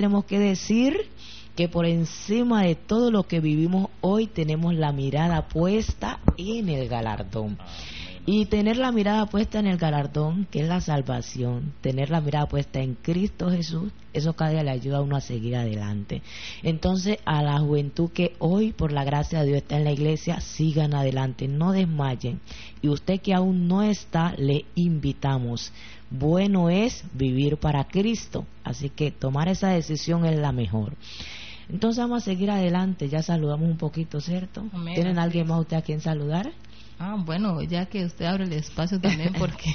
tenemos que decir que por encima de todo lo que vivimos hoy tenemos la mirada puesta en el galardón. Y tener la mirada puesta en el galardón, que es la salvación, tener la mirada puesta en Cristo Jesús, eso cada día le ayuda a uno a seguir adelante. Entonces, a la juventud que hoy, por la gracia de Dios, está en la iglesia, sigan adelante, no desmayen. Y usted que aún no está, le invitamos. Bueno es vivir para Cristo, así que tomar esa decisión es la mejor. Entonces vamos a seguir adelante, ya saludamos un poquito, ¿cierto? Amén. ¿Tienen alguien más usted a quien saludar? Bueno, ya que usted abre el espacio también, porque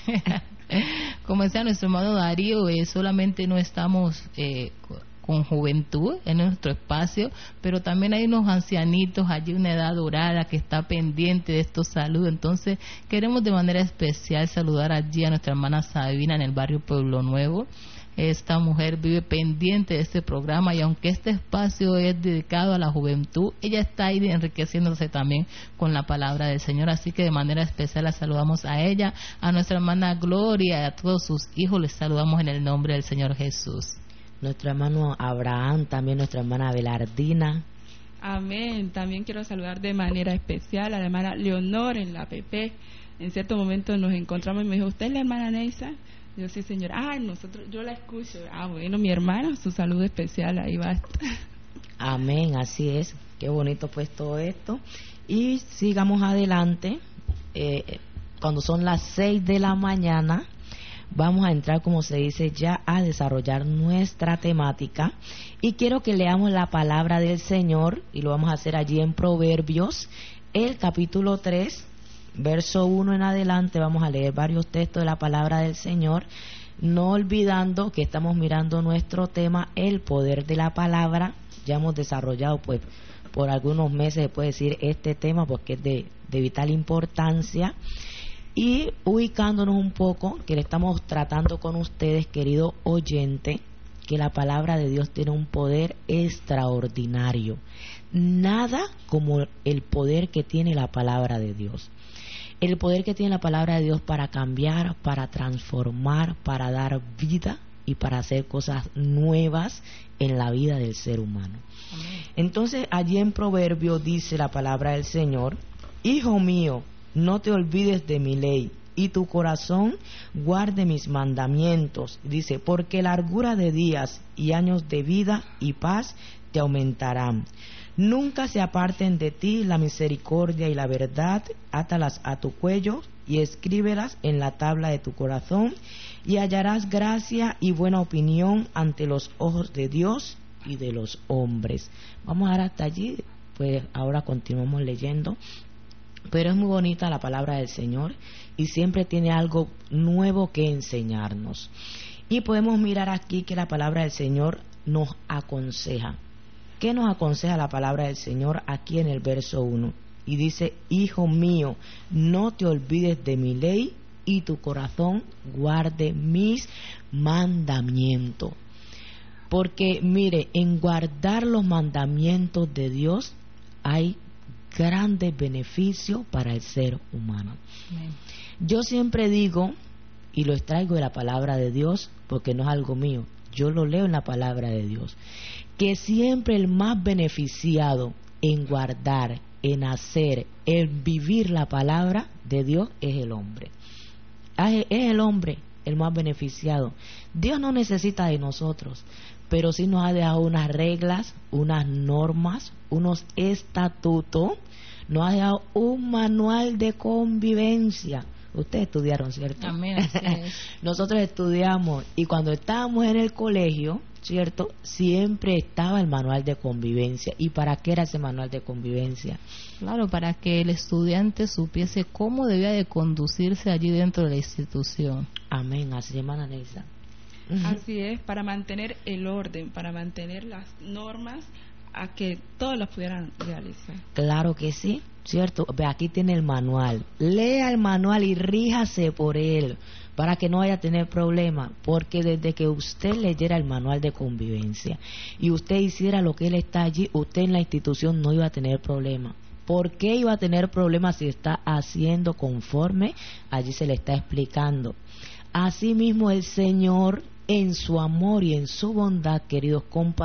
como decía nuestro hermano Darío, solamente no estamos con juventud en nuestro espacio, pero también hay unos ancianitos allí, una edad dorada que está pendiente de estos saludos. Entonces queremos de manera especial saludar allí a nuestra hermana Sabina en el barrio Pueblo Nuevo. Esta mujer vive pendiente de este programa, y aunque este espacio es dedicado a la juventud, ella está ahí enriqueciéndose también con la palabra del Señor. Así que de manera especial la saludamos a ella, a nuestra hermana Gloria y a todos sus hijos. Les saludamos en el nombre del Señor Jesús. Nuestro hermano Abraham, también nuestra hermana Belardina. Amén. También quiero saludar de manera especial a la hermana Leonor en la PP. En cierto momento nos encontramos y me dijo, ¿usted es la hermana Neisa? Yo sí, señor. Yo la escucho. Bueno, mi hermana, su saludo especial, ahí va. Amén, así es. Qué bonito pues todo esto. Y sigamos adelante. Cuando son las 6 de la mañana, vamos a entrar, como se dice, ya a desarrollar nuestra temática. Y quiero que leamos la palabra del Señor, y lo vamos a hacer allí en Proverbios, el capítulo 3. Verso 1 en adelante. Vamos a leer varios textos de la palabra del Señor, no olvidando que estamos mirando nuestro tema, el poder de la palabra. Ya hemos desarrollado pues por algunos meses, se puede decir, este tema porque es de vital importancia. Y ubicándonos un poco, que le estamos tratando con ustedes, querido oyente, que la palabra de Dios tiene un poder extraordinario. Nada como el poder que tiene la palabra de Dios. El poder que tiene la palabra de Dios para cambiar, para transformar, para dar vida y para hacer cosas nuevas en la vida del ser humano. Amén. Entonces, allí en Proverbios dice la palabra del Señor: Hijo mío, no te olvides de mi ley, y tu corazón guarde mis mandamientos. Dice, porque largura de días y años de vida y paz te aumentarán. Nunca se aparten de ti la misericordia y la verdad, átalas a tu cuello y escríbelas en la tabla de tu corazón, y hallarás gracia y buena opinión ante los ojos de Dios y de los hombres. Vamos a dar hasta allí, pues ahora continuamos leyendo. Pero es muy bonita la palabra del Señor y siempre tiene algo nuevo que enseñarnos. Y podemos mirar aquí que la palabra del Señor nos aconseja. ¿Qué nos aconseja la palabra del Señor aquí en el verso 1? Y dice, Hijo mío, no te olvides de mi ley, y tu corazón guarde mis mandamientos. Porque mire, en guardar los mandamientos de Dios hay grandes beneficios para el ser humano. Amén. Yo siempre digo, y lo extraigo de la palabra de Dios, porque no es algo mío, yo lo leo en la palabra de Dios, que siempre el más beneficiado en guardar, en hacer, en vivir la palabra de Dios es el hombre. Es el hombre el más beneficiado. Dios no necesita de nosotros, pero sí nos ha dejado unas reglas, unas normas, unos estatutos, nos ha dejado un manual de convivencia. Ustedes estudiaron, ¿cierto? Amén, así es. Nosotros estudiamos, y cuando estábamos en el colegio, ¿cierto? Siempre estaba el manual de convivencia. ¿Y para qué era ese manual de convivencia? Claro, para que el estudiante supiese cómo debía de conducirse allí dentro de la institución. Amén, así, hermana Neisa. Así es, para mantener el orden, para mantener las normas, a que todos las pudieran realizar. Claro que sí, ¿cierto? Ve, aquí tiene el manual. Lea el manual y ríjase por él, para que no vaya a tener problema, porque desde que usted leyera el manual de convivencia y usted hiciera lo que él está allí, usted en la institución no iba a tener problema. ¿Por qué iba a tener problemas si está haciendo conforme allí se le está explicando? Asimismo, el Señor en su amor y en su bondad, queridos compañeros,